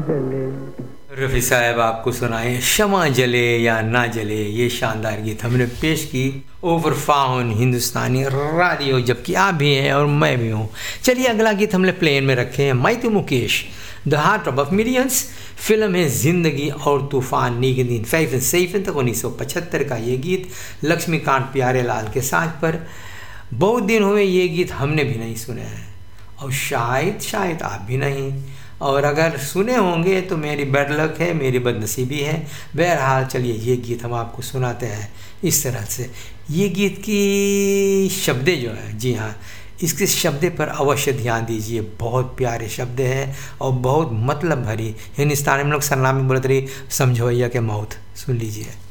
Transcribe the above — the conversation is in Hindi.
जले। रफ़ी साहब आपको सुनाए शमा जले या ना जले, ये शानदार गीत हमने पेश की ओवर फाउन हिंदुस्तानी रेडियो, जबकि आप भी हैं और मैं भी हूँ। चलिए अगला गीत हमने प्लेन में रखे हैं माइती Mukesh, the heart of millions. Film है जिंदगी और तूफान नी के दिन, 5 तक 1975 का ये गीत लक्ष्मीकांत प्यारेलाल के साथ पर। बहुत दिन हुए ये गीत हमने भी नहीं सुने हैं और शायद आप भी नहीं, और अगर सुने होंगे तो मेरी बैड लक है, मेरी बदनसीबी है। बहरहाल चलिए ये गीत हम आपको सुनाते हैं इस तरह से। ये गीत की शब्दें जो हैं, जी हाँ, इसके शब्दे पर अवश्य ध्यान दीजिए, बहुत प्यारे शब्द हैं और बहुत मतलब भरी। हिंदुस्तानी में लोग सरनामे बोलते रही समझो भैया के मौत, सुन लीजिए।